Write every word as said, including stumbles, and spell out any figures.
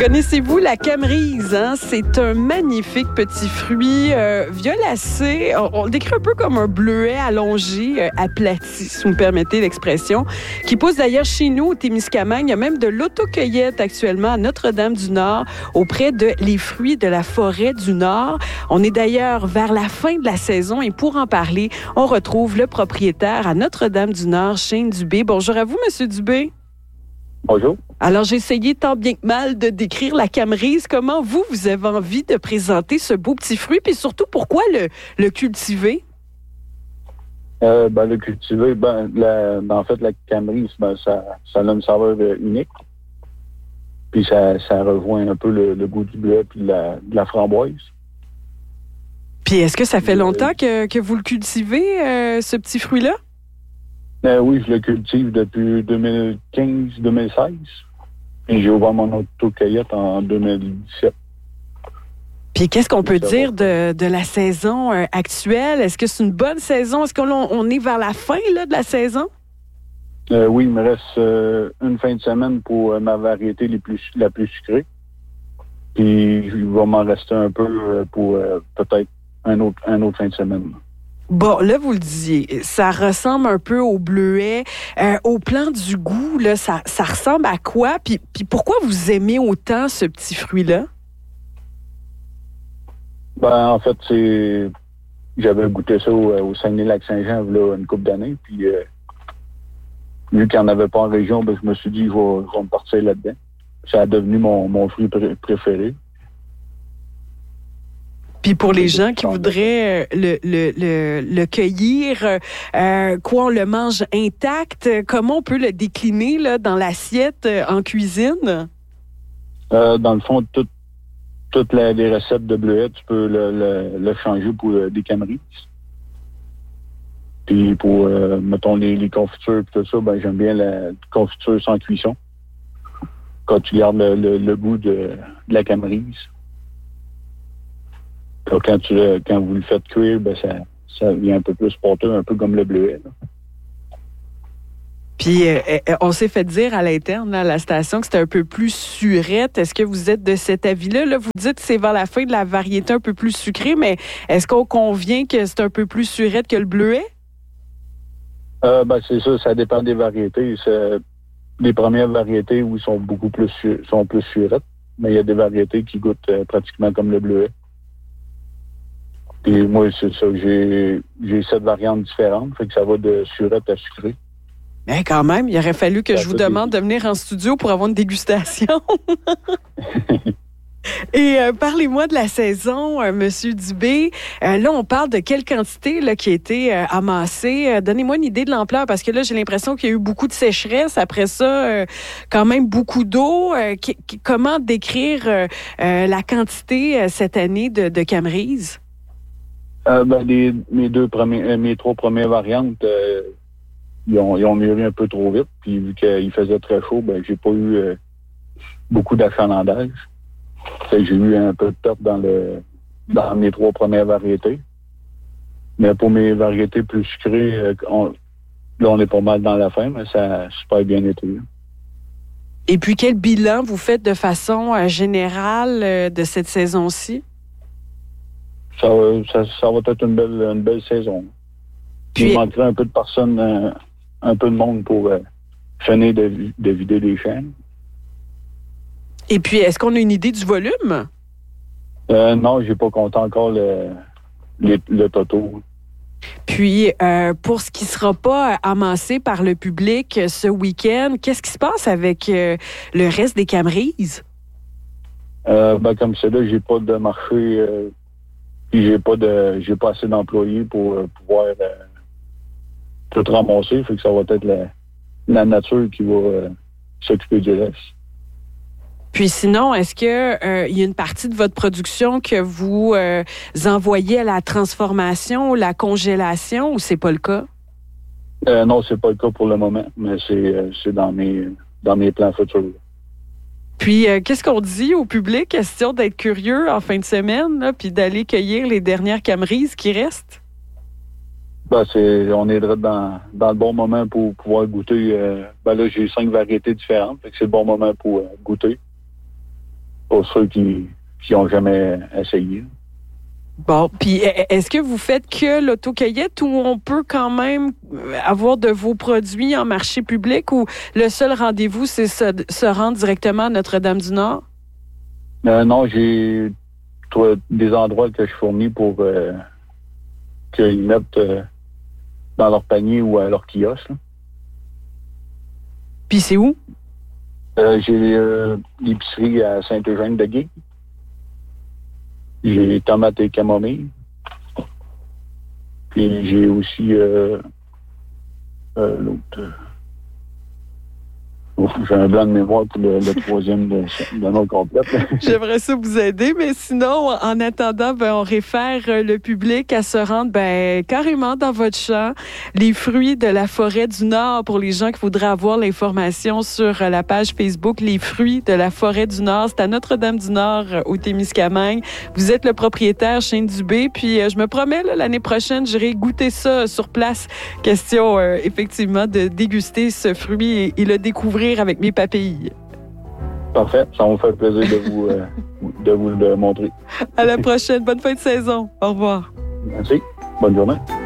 Connaissez-vous la camerise? Hein? C'est un magnifique petit fruit euh, violacé. On, on le décrit un peu comme un bleuet allongé, euh, aplati, si vous me permettez l'expression, qui pousse d'ailleurs chez nous, au Témiscamingue. Il y a même de l'autocueillette actuellement à Notre-Dame-du-Nord, auprès de les fruits de la forêt du Nord. On est d'ailleurs vers la fin de la saison et pour en parler, on retrouve le propriétaire à Notre-Dame-du-Nord, Shane Dubé. Bonjour à vous, Monsieur Dubé. Bonjour. Alors, j'ai essayé tant bien que mal de décrire la camerise. Comment vous, vous avez envie de présenter ce beau petit fruit? Puis surtout, pourquoi le, le cultiver? Euh, ben, le cultiver, ben, la, ben, en fait, la camerise, ben, ça, ça a une saveur euh, unique. Puis ça, ça rejoint un peu le, le goût du bleu puis de la, de la framboise. Puis est-ce que ça fait euh, longtemps que, que vous le cultivez, euh, ce petit fruit-là? Euh, oui, je le cultive depuis deux mille quinze deux mille seize. Et j'ai ouvert mon autocueillette en deux mille dix-sept. Puis qu'est-ce qu'on peut dire de, de la saison euh, actuelle? Est-ce que c'est une bonne saison? Est-ce qu'on on est vers la fin là, de la saison? Euh, oui, il me reste euh, une fin de semaine pour euh, ma variété les plus, la plus sucrée. Puis il va m'en rester un peu euh, pour euh, peut-être un autre, un autre fin de semaine. Bon, là, vous le disiez, ça ressemble un peu au bleuet. Euh, au plan du goût, là, ça, ça ressemble à quoi? Puis, puis pourquoi vous aimez autant ce petit fruit-là? Ben, en fait, c'est... J'avais goûté ça au, au Saguenay-Lac-Saint-Jean là, une couple d'années. Puis, euh, vu qu'il n'y en avait pas en région, ben, je me suis dit, je vais, je vais me partir là-dedans. Ça a devenu mon, mon fruit pr- préféré. Puis pour les gens qui voudraient le, le, le, le cueillir, euh, quoi, on le mange intact? Comment on peut le décliner là, dans l'assiette euh, en cuisine? Euh, dans le fond, tout, toutes les, les recettes de bleuet, tu peux le, le, le changer pour euh, des camerises. Puis pour, euh, mettons, les, les confitures et tout ça, ben j'aime bien la confiture sans cuisson. Quand tu gardes le, le, le goût de, de la camerise. Quand, tu, quand vous le faites cuire, ben ça, ça vient un peu plus pâteux, un peu comme le bleuet. Là. Puis, euh, on s'est fait dire à l'interne, à la station, que c'était un peu plus surette. Est-ce que vous êtes de cet avis-là? Là, vous dites que c'est vers la fin de la variété un peu plus sucrée, mais est-ce qu'on convient que c'est un peu plus surette que le bleuet? Euh, ben, c'est ça, ça dépend des variétés. C'est, les premières variétés, où ils sont beaucoup plus, sont plus surettes, mais il y a des variétés qui goûtent euh, pratiquement comme le bleuet. Et moi, c'est ça, j'ai, j'ai sept variantes différentes, fait que ça va de surette à sucré. Mais quand même, il aurait fallu que ça je vous demande de venir en studio pour avoir une dégustation. Et euh, parlez-moi de la saison, euh, Monsieur Dubé. Euh, là, on parle de quelle quantité là, qui a été euh, amassée. Euh, donnez-moi une idée de l'ampleur, parce que là, j'ai l'impression qu'il y a eu beaucoup de sécheresse. Après ça, euh, quand même beaucoup d'eau. Euh, qu- qu- comment décrire euh, euh, la quantité euh, cette année de, de camerise? Euh, ben, les, mes deux premiers, euh, mes trois premières variantes, euh, ils ont, ils ont mûri un peu trop vite. Puis vu qu'il faisait très chaud, ben, j'ai pas eu euh, beaucoup d'achalandage. Fait que j'ai eu un peu de perte dans le, dans mes trois premières variétés. Mais pour mes variétés plus sucrées, euh, on, là, on est pas mal dans la fin, mais ça a super bien été. Et puis, quel bilan vous faites de façon euh, générale euh, de cette saison-ci? Ça, ça, ça va être une belle, une belle saison. Puis, il manquerait un peu de personnes, un, un peu de monde pour euh, finir de, de vider les chaînes. Et puis, est-ce qu'on a une idée du volume? Euh, non, j'ai pas compté encore le, le, le toto. Puis, euh, pour ce qui ne sera pas amassé par le public ce week-end, qu'est-ce qui se passe avec euh, le reste des camerises? Euh, ben, comme c'est là, j'ai pas de marché... Euh, Puis j'ai pas de j'ai pas assez d'employés pour euh, pouvoir euh, tout ramasser. Fait que ça va être la, la nature qui va euh, s'occuper du reste. Puis sinon, est-ce que euh, il y a une partie de votre production que vous euh, envoyez à la transformation ou la congélation ou c'est pas le cas? Euh, non, c'est pas le cas pour le moment, mais c'est, euh, c'est dans mes dans mes plans futurs. Puis, euh, qu'est-ce qu'on dit au public? Question d'être curieux en fin de semaine, là, puis d'aller cueillir les dernières camerises qui restent? Ben, c'est, on est dans, dans le bon moment pour pouvoir goûter. Euh, ben là, j'ai cinq variétés différentes, fait que c'est le bon moment pour euh, goûter. pour ceux qui n'ont jamais essayé. Bon, puis est-ce que vous faites que l'autocueillette ou on peut quand même avoir de vos produits en marché public ou le seul rendez-vous, c'est se, se rendre directement à Notre-Dame-du-Nord? Euh, non, j'ai toi, des endroits que je fournis pour euh, qu'ils mettent euh, dans leur panier ou à leur kiosque. Là. Puis c'est où? Euh, j'ai euh, l'épicerie à Saint-Eugène-de-Guy. J'ai tomates et camomille. Puis j'ai aussi euh, euh, l'autre. Euh, oh, j'ai un blanc de mémoire pour le, le troisième de, de notre complète. J'aimerais ça vous aider, mais sinon, en attendant, ben, on réfère le public à se rendre ben, carrément dans votre champ. Les fruits de la forêt du Nord, pour les gens qui voudraient avoir l'information sur la page Facebook, les fruits de la forêt du Nord. C'est à Notre-Dame-du-Nord, au Témiscamingue. Vous êtes le propriétaire, Shane Dubé. Puis je me promets, là, l'année prochaine, j'irai goûter ça sur place. Question, euh, effectivement, de déguster ce fruit et, et le découvrir avec mes papilles. Parfait. Ça va me faire plaisir de vous, euh, de vous le montrer. À la prochaine. Bonne fin de saison. Au revoir. Merci. Bonne journée.